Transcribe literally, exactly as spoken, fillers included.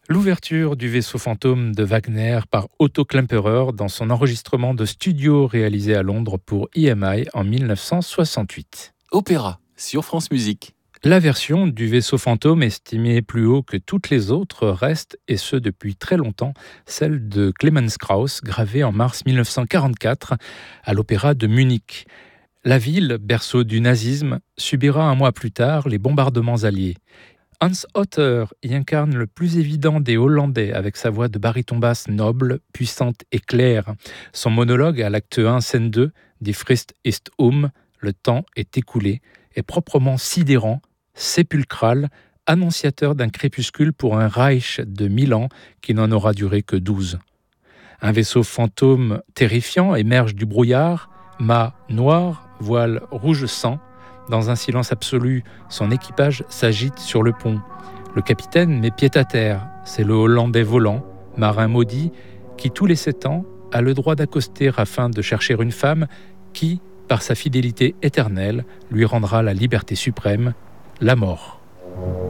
L'ouverture du vaisseau fantôme de Wagner par Otto Klemperer dans son enregistrement de studio réalisé à Londres pour E M I en mille neuf cent soixante-huit. Opéra sur France Musique. La version du vaisseau fantôme estimée plus haut que toutes les autres reste, et ce depuis très longtemps, celle de Clemens Krauss, gravée en mars mille neuf cent quarante-quatre à l'Opéra de Munich. La ville, berceau du nazisme, subira un mois plus tard les bombardements alliés. Hans Hotter y incarne le plus évident des Hollandais avec sa voix de baryton basse noble, puissante et claire. Son monologue à l'acte un, scène deux, Die Frist ist um, le temps est écoulé, est proprement sidérant, sépulcral, annonciateur d'un crépuscule pour un Reich de mille ans qui n'en aura duré que douze. Un vaisseau fantôme terrifiant émerge du brouillard, mât noir, voile rouge sang. Dans un silence absolu, son équipage s'agite sur le pont. Le capitaine met pied à terre. C'est le Hollandais volant, marin maudit, qui tous les sept ans a le droit d'accoster afin de chercher une femme qui, par sa fidélité éternelle, lui rendra la liberté suprême, la mort.